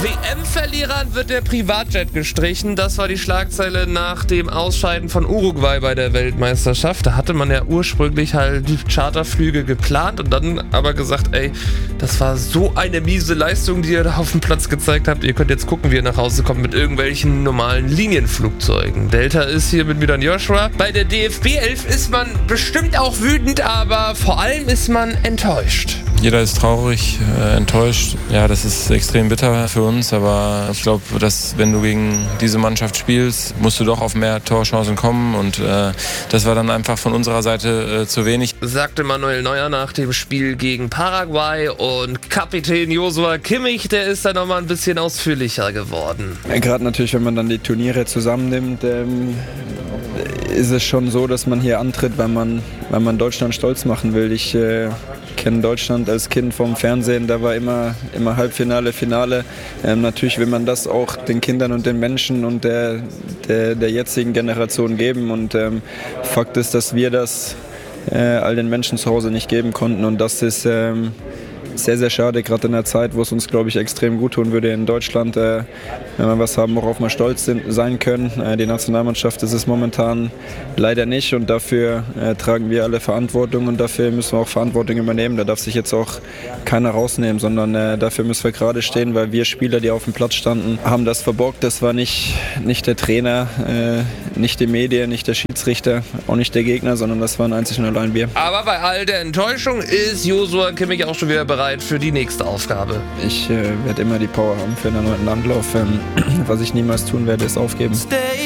WM-Verlierern wird der Privatjet gestrichen. Das war die Schlagzeile nach dem Ausscheiden von Uruguay bei der Weltmeisterschaft. Da hatte man ja ursprünglich halt die Charterflüge geplant und dann aber gesagt, ey, das war so eine miese Leistung, die ihr da auf dem Platz gezeigt habt. Ihr könnt jetzt gucken, wie ihr nach Hause kommt mit irgendwelchen normalen Linienflugzeugen. Delta ist hier mit Milan Joshua. Bei der DFB 11 ist man bestimmt auch wütend, aber vor allem ist man enttäuscht. Jeder ist traurig, enttäuscht. Ja, das ist extrem bitter für uns, aber ich glaube, dass wenn du gegen diese Mannschaft spielst, musst du doch auf mehr Torchancen kommen und das war dann einfach von unserer Seite zu wenig. Sagte Manuel Neuer nach dem Spiel gegen Paraguay und Kapitän Joshua Kimmich, der ist dann nochmal ein bisschen ausführlicher geworden. Gerade natürlich, wenn man dann die Turniere zusammennimmt, ist es schon so, dass man hier antritt, weil man Deutschland stolz machen will. Ich kenne Deutschland als Kind vom Fernsehen, da war immer Halbfinale, Finale. Natürlich will man das auch den Kindern und den Menschen und der jetzigen Generation geben. Und Fakt ist, dass wir das all den Menschen zu Hause nicht geben konnten. Und das ist sehr, sehr schade, gerade in der Zeit, wo es uns, glaube ich, extrem gut tun würde in Deutschland, wenn wir was haben, worauf wir stolz sein können. Die Nationalmannschaft ist es momentan leider nicht und dafür tragen wir alle Verantwortung und dafür müssen wir auch Verantwortung übernehmen. Da darf sich jetzt auch keiner rausnehmen, sondern dafür müssen wir gerade stehen, weil wir Spieler, die auf dem Platz standen, haben das verbockt. Das war nicht der Trainer, nicht die Medien, nicht der Schiedsrichter, auch nicht der Gegner, sondern das waren einzig und allein wir. Aber bei all der Enttäuschung ist Joshua Kimmich auch schon wieder bereit für die nächste Aufgabe. Ich werde immer die Power haben für einen erneuten Anlauf. Was ich niemals tun werde, ist aufgeben.